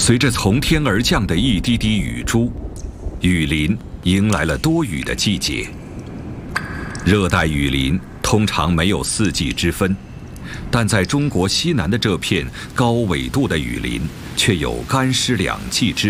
随着从天而降的一滴滴雨珠，雨林迎来了多雨的季节。热带雨林通常没有四季之分，但在中国西南的这片高纬度的雨林，却有干湿两季之